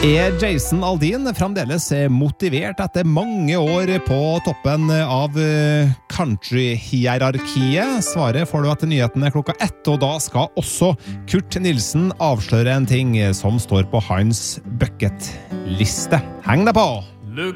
Er Jason Aldean fremdeles motivert etter mange år på toppen av country-hierarkiet? Svaret får du etter nyhetene 1:00, og da skal også Kurt Nilsen avsløre en ting som står på hans bucketliste. Heng deg på!